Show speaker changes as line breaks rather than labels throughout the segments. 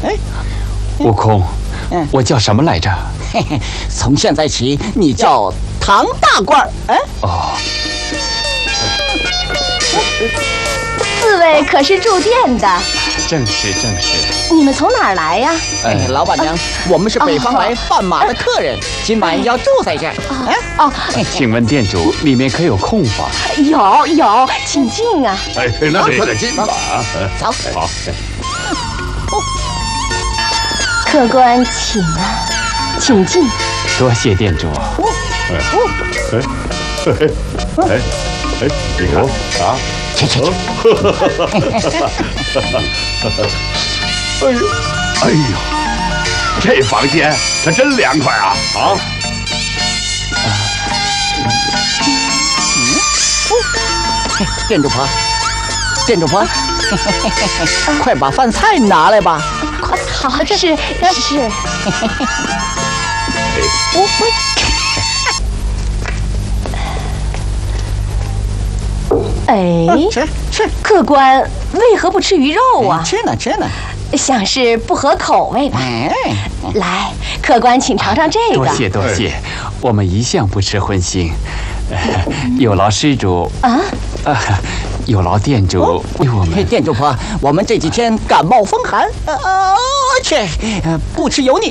悟空，我叫什么来着？
嘿嘿，从现在起，你叫唐大官。
哦。
四位可是住店的？
正是。
你们从哪儿来呀？
老板娘，我们是北方来贩马的客人，今晚要住在这儿。
请问店主，里面可有空房？
有，请进啊。
那快点进吧。
走。
好。
客官请啊，请进。
多谢店主。
你看啊。
去。
哎呦，这房间可真凉快啊！
店主婆，快把饭菜拿来吧。
好，是。
吃。
客官为何不吃鱼肉啊？
吃呢。
想是不合口味吧？来，客官请尝尝这个。
多谢，我们一向不吃荤腥，有劳施主有劳店主为我们。
店主婆，我们这几天感冒风寒，不吃油腻。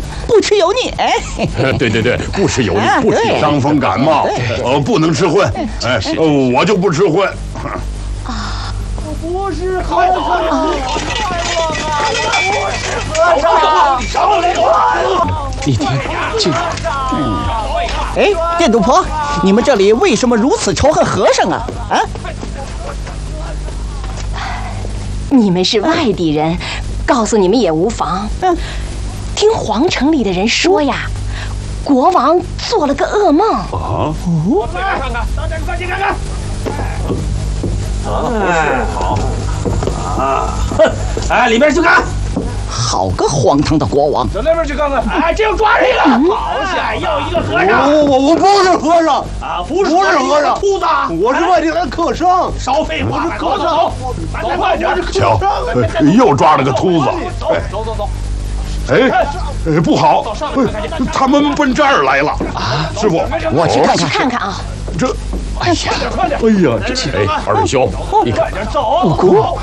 对，不吃油腻，不吃伤风感冒，不能吃荤。我就不吃荤。
不是和尚，
你听，这个。
店主婆，你们这里为什么如此仇恨和尚啊？
你们是外地人，告诉你们也无妨。听皇城里的人说呀，国王做了个噩梦。
我快来看看，大家快去看看。好，里面去看。
好个荒唐的国王！
到那边去看看。这又抓着一个，好险，又一个和尚。
我不是和尚
不是和尚，秃子，
我是外地来的客商。
少废话，走，快点！
瞧，又抓了个秃子。
走。
不好，他们奔这儿来了
啊！
师傅，
我去
看看啊。
哎呀，二位兄，你看，
悟空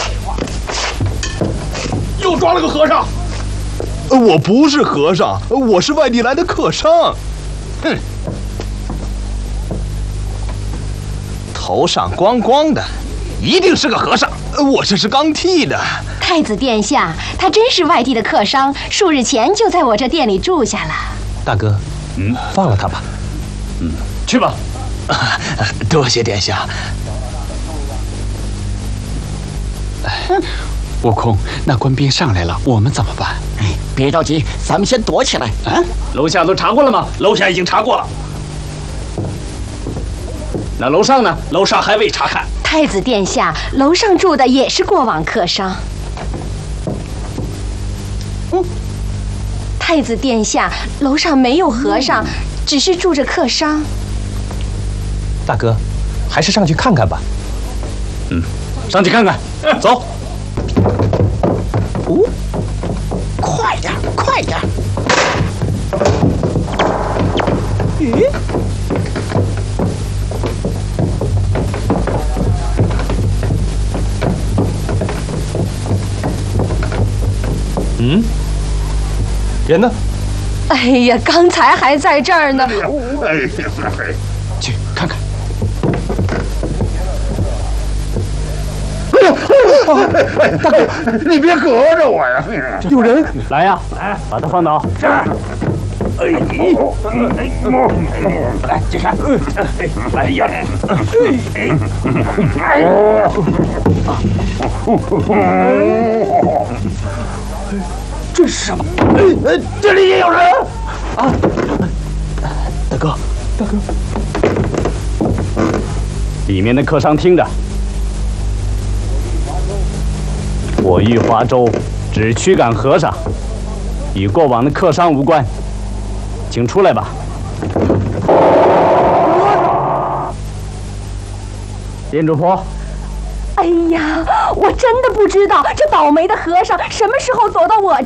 又抓了个和尚。
我不是和尚，我是外地来的客商。头上光光的，一定是个和尚。我这是刚剃的。
太子殿下，他真是外地的客商，数日前就在我这店里住下了。
大哥，放了他吧。
去吧。
多谢殿下。
悟空，那官兵上来了，我们怎么办？
别着急，咱们先躲起来。
楼下都查过了吗？楼下已经查过了。那楼上呢？楼上还未查看。
太子殿下，楼上住的也是过往客商。太子殿下，楼上没有和尚，只是住着客商。
大哥，还是上去看看吧。
上去看看。走。
快点！
人呢？
哎呀，刚才还在这儿呢。
去看看。
大哥，你别隔着我呀！
有人
来呀，把他放倒。是。来，解开。哎呀！这是什么？这里也有人啊！
大哥，
里面的客商听着。我玉华州只驱赶和尚，与过往的客商无关，请出来吧。店主婆，
哎呀，我真的不知道这倒霉的和尚什么时候走到我